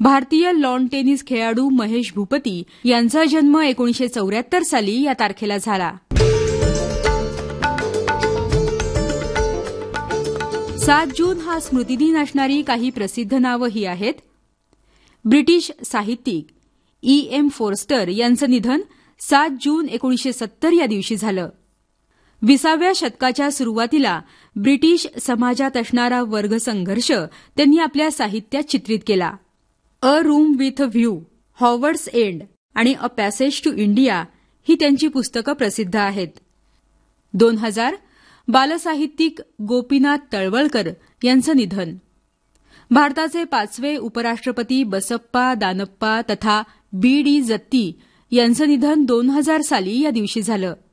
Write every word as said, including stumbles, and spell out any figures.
भारतीय lawn tennis खेळाडू महेश भूपती यांचा जन्म एकोणीसशे चौऱ्याहत्तर साली या तारखेला झाला. सात जून हा स्मृतिदिन असणारी काही प्रसिद्ध नावं ही आहेत. ब्रिटिश साहित्यिक ई एम फोर्स्टर यांचं निधन सात जून एकोणीसशे सत्तर या दिवशी झालं. विसाव्या शतकाच्या सुरुवातीला ब्रिटिश समाजात असणारा वर्गसंघर्ष त्यांनी आपल्या साहित्यात चित्रित केला. अ room with a view, Howards end आणि अ पॅसेज टू इंडिया ही त्यांची पुस्तकं प्रसिद्ध आहेत. दोन हजार बालसाहित्यिक गोपीनाथ तळवळकर यांचं निधन. भारताचे पाचवे उपराष्ट्रपती बसप्पा दानप्पा तथा बी डी जत्ती यांचं निधन दोन हजार साली या दिवशी झालं.